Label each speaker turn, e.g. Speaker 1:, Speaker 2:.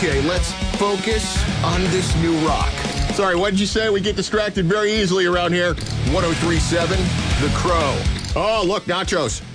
Speaker 1: Okay, let's focus on this new rock. Sorry, what did you say? We get distracted very easily around here. 103.7, The Crow. Oh, look, nachos.